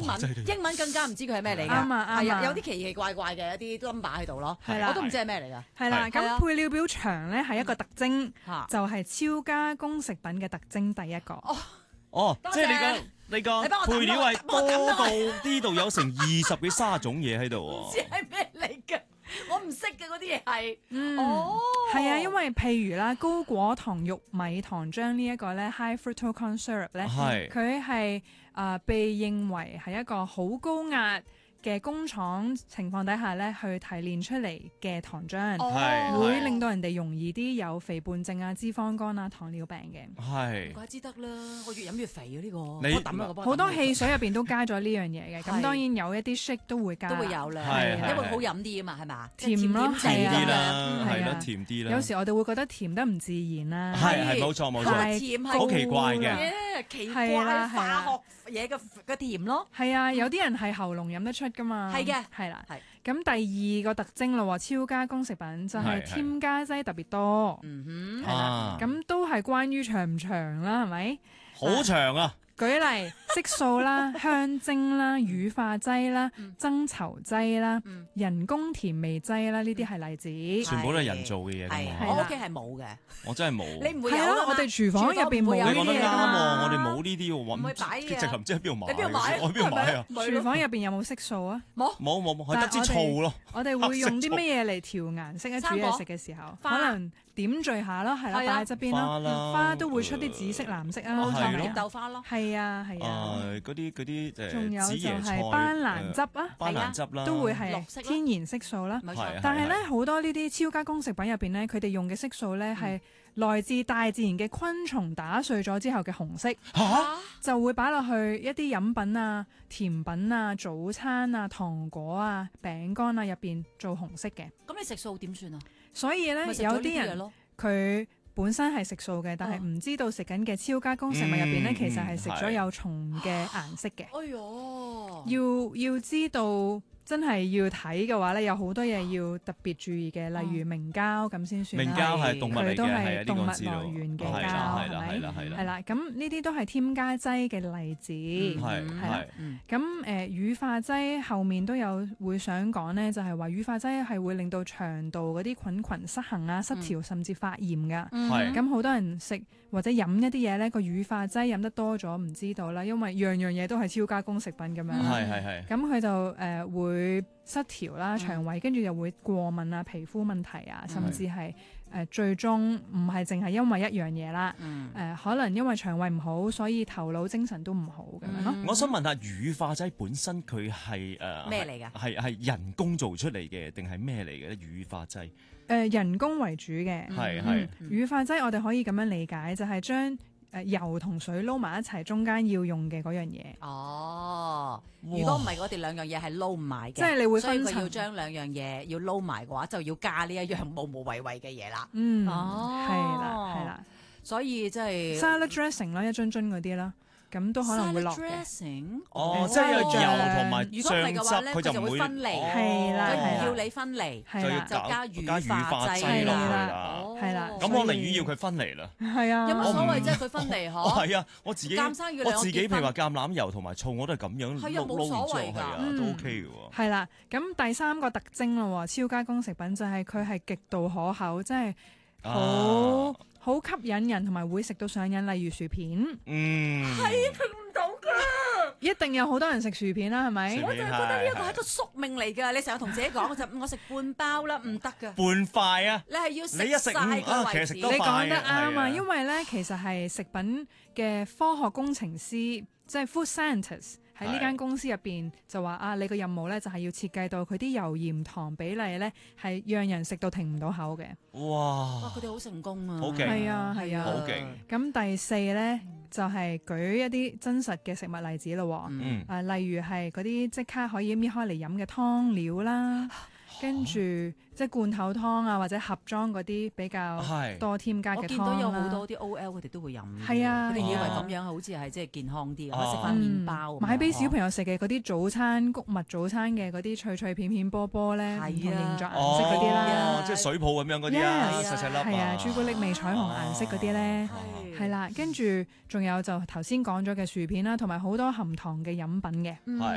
英文更加唔知佢係咩嚟㗎。 啱啊， 係啊，有啲奇奇怪怪嘅一啲 number 喺度咯。 係啦我都唔知係咩嚟㗎。 係啦， 係啊咁配料表長咧係一個特徵， 嚇就係超加工食品嘅特徵第一個。 哦， 多謝即係你個你幫我揼配料係幫我揼多到呢度有成20幾30種嘢喺度唔知喎。 係咩嚟㗎？我唔識嘅嗰啲嘢係。 係啊，因為譬如啦，高果糖玉米糖漿呢一個咧 high fructose corn syrup 咧， 係佢係被認為係一個好高壓嘅工廠情況底下咧去提煉出嚟嘅糖漿， 係會令到人哋容易啲有肥胖症啊、脂肪肝啊、糖尿病嘅。 係唔怪之得啦，我越飲越肥啊！呢個你我抌啦，我幫好多你汽水入邊都加咗呢樣嘢嘅，咁係當然有一啲 shake 都會加， 都會有啦， 係因為好飲啲啊嘛，係嘛？ 甜咯即係甜啲係啊啦，係咯， 係啊甜啲啦。 有時我哋會覺得甜得唔自然啦。 係冇錯冇錯， 係甜係好奇怪嘅。 耶奇怪係啦係化啦學嘢嘅甜咯， 係啊，有啲人係喉嚨飲得出噶嘛。 係嘅係啦。 係咁第二個特徵咯，超加工食品就係係添加劑特別多。 嗯係啦啊， 咁都係關於長唔長啦，係咪？ 好長啊！ 舉例色素啦、香精啦、乳化劑啦、增稠劑啦、人工甜味劑啦，呢啲係例子。 全部都係人造嘅嘢係㗎嘛係啦我屋企係冇嘅， 我真係冇。 你唔會有係咯，我哋廚房入邊冇你呢講得啱喎， 啲嘢㗎嘛。 我哋冇呢啲喎， 唔會擺嘅直頭唔知喺邊度買嘅。 你邊度買啊？ 我喺邊度買啊？ 廚房入邊有冇色素啊？ 冇冇，係得支但係醋咯。 我哋會用啲乜嘢嚟調顏色咧？煮生果嘢食嘅時候， 花可能點綴下咯，係啦， 係啊擺喺側邊花啦咯。花都會出啲紫色、藍色啊， 係咯係咪啊甜豆花咯， 係啊，係啊。 嗰啲仲有就紫椰菜、 係斑蘭汁啊， 斑蘭汁啦， 都會係綠色啦天然色素啦。 冇係錯。 但係咧，好多呢啲超加工食品入邊咧，佢哋用嘅色素咧係來自大自然嘅昆蟲打碎咗之後嘅紅色， 嚇就會擺落去一啲飲品啊、甜品啊、早餐啊、糖果啊、餅乾啊入邊做紅色嘅。 咁你食素點算啊？ 所以咧， 咪食咗呢有啲人嘢咯， 佢本身係食素嘅，但係唔知道食緊嘅超加工食物入邊咧， 嗯其實係食咗有蟲嘅顏色嘅。 哎呦， 要知道真係要睇嘅話咧，有好多嘢要特別注意嘅，例如明膠咁先算啦。 明膠係動物嚟嘅， 佢都係啊， 係動物呢個我知道來源嘅膠， 係啦係啦係咪係啦係啦， 係啦，咁呢啲都係添加劑嘅例子。 係係啦係咁乳化劑後面都有會想講呢，就係話乳化劑係會令到腸道嗰啲菌群失衡啊、失調甚至發炎㗎。 係咁好多人食或者飲一啲嘢呢，個乳化劑飲得多咗唔知道啦，因為樣樣嘢都係超加工食品咁樣。 係咁佢就會失調啦，腸胃跟住又會過敏啊、皮膚問題啊，甚至係最終唔係淨係因為一樣嘢啦。可能因為腸胃唔好，所以頭腦精神都唔好咁樣咯。 我想問下乳化劑本身佢係咩嚟㗎係人工做出嚟嘅定係咩嚟嘅咧？乳化劑人工為主嘅。 係係乳化劑我哋可以咁樣理解，就係將油同水撈埋一齊，中間要用嘅嗰樣嘢。 哦，如果唔係我哋兩樣嘢係撈唔埋嘅， 即係你會所以分層佢要將兩樣嘢要撈埋嘅話，就要加呢一樣無謂謂嘅嘢啦。 係啦係啦所以即係 ，salad dressing 啦，一樽樽嗰啲啦，咁都可能會落 salad 嘅。 dressing 哦，即係有油同埋如果唔係嘅話咧， 醬汁，佢佢就就唔會會分離， 係啦係啦佢唔要你分離， 就要係啦就加乳化劑劑落去係啦啦。 係啦哦咁我寧願要佢分離啦。 係啊， 有乜所謂啫？ 我佢分離哦， 嗬？ 係啊，我自己鑑生要兩個我自己結婚譬如話橄欖油同埋醋，我都係咁樣係啊冇所謂㗎係啊，都 OK 嘅喎。 係啦，咁第三個特徵咯，超加工食品就係佢係極度可口，即係好吸引人，同埋會食到上癮，例如薯片， 唔到㗎。 一定有好多人食薯片啦，係咪薯？ 我就係覺得呢一個係一個宿命嚟㗎，你成日同自己講我食半包啦，唔得㗎， 半塊啊！ 你係要食你一食晒其實個位置。 食得快你講得啱係啊啊，因為咧其實係食品嘅科學工程師，即係 food scientist 喺呢間公司入邊就話啊，你個任務咧就係要設計到佢啲油鹽糖比例咧係讓人食到停唔到口嘅。 哇哇！佢哋好成功啊！ 好勁係啊係啊， 好勁咁第四咧就係舉一啲真實嘅食物例子咯。 嗯例如係嗰啲即刻可以搣開嚟飲嘅湯料啦，跟住即係罐頭湯啊，或者盒裝嗰啲比較係多添加嘅湯啦。 我見到有好多啲 OL 佢哋都會飲嘅， 係啊佢哋以為係啊咁樣好似係即係健康啲，可以哦食翻麵包咁樣。 買俾小朋友食嘅嗰啲早餐穀物早餐嘅嗰啲脆脆片片波波咧，唔係啊同形狀顏色嗰啲啦哦，即係水泡咁樣嗰啲啊， Yes， 細細粒係啊，朱古力味彩虹顏色嗰啲咧， 係係啦，跟住仲有就頭先講咗嘅薯片啦，同埋好多含糖嘅飲品嘅。 係